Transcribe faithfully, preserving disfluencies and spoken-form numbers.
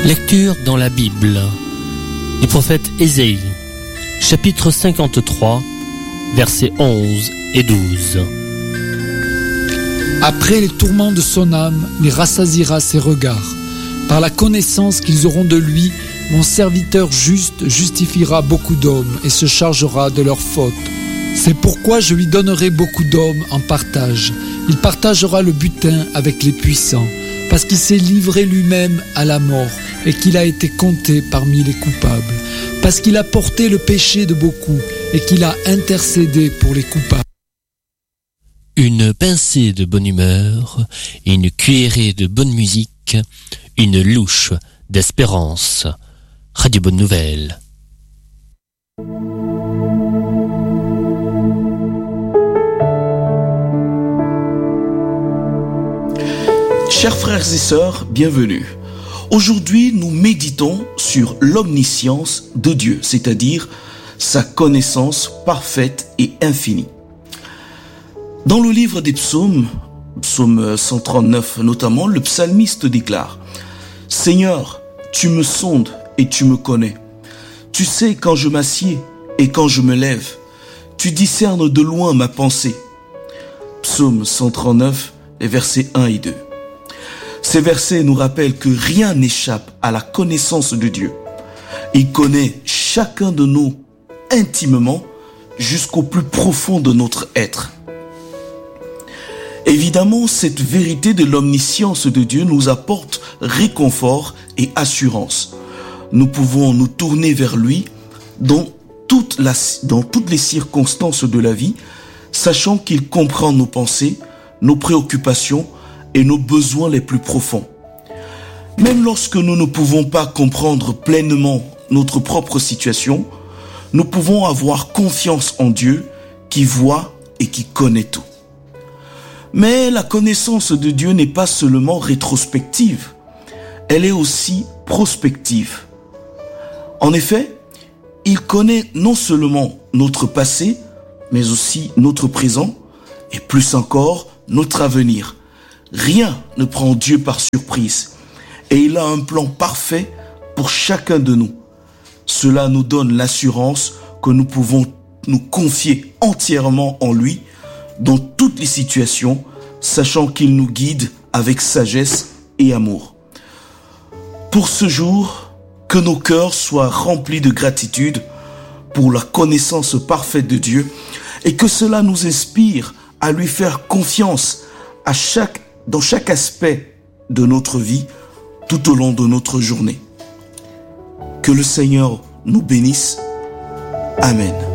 Lecture dans la Bible du prophète Ésaïe, chapitre cinquante-trois, versets onze et douze. Après les tourments de son âme, il rassasiera ses regards. Par la connaissance qu'ils auront de lui, mon serviteur juste justifiera beaucoup d'hommes et se chargera de leurs fautes. C'est pourquoi je lui donnerai beaucoup d'hommes en partage. Il partagera le butin avec les puissants, parce qu'il s'est livré lui-même à la mort et qu'il a été compté parmi les coupables, parce qu'il a porté le péché de beaucoup et qu'il a intercédé pour les coupables. Une pincée de bonne humeur, une cuillerée de bonne musique, une louche d'espérance. Radio Bonne Nouvelle. Chers frères et sœurs, bienvenue. Aujourd'hui, nous méditons sur l'omniscience de Dieu, c'est-à-dire sa connaissance parfaite et infinie. Dans le livre des psaumes, psaume cent trente-neuf notamment, le psalmiste déclare « Seigneur, tu me sondes et tu me connais. Tu sais quand je m'assieds et quand je me lève. Tu discernes de loin ma pensée. » Psaume cent trente-neuf, les versets un et deux. Ces versets nous rappellent que rien n'échappe à la connaissance de Dieu. Il connaît chacun de nous intimement jusqu'au plus profond de notre être. Évidemment, cette vérité de l'omniscience de Dieu nous apporte réconfort et assurance. Nous pouvons nous tourner vers lui dans, toute la, dans toutes les circonstances de la vie, sachant qu'il comprend nos pensées, nos préoccupations et nos besoins les plus profonds. Même lorsque nous ne pouvons pas comprendre pleinement notre propre situation, nous pouvons avoir confiance en Dieu qui voit et qui connaît tout. Mais la connaissance de Dieu n'est pas seulement rétrospective, elle est aussi prospective. En effet, il connaît non seulement notre passé, mais aussi notre présent et plus encore notre avenir. Rien ne prend Dieu par surprise et il a un plan parfait pour chacun de nous. Cela nous donne l'assurance que nous pouvons nous confier entièrement en lui dans toutes les situations, sachant qu'il nous guide avec sagesse et amour. Pour ce jour, que nos cœurs soient remplis de gratitude pour la connaissance parfaite de Dieu et que cela nous inspire à lui faire confiance à chaque, dans chaque aspect de notre vie tout au long de notre journée. Que le Seigneur nous bénisse. Amen.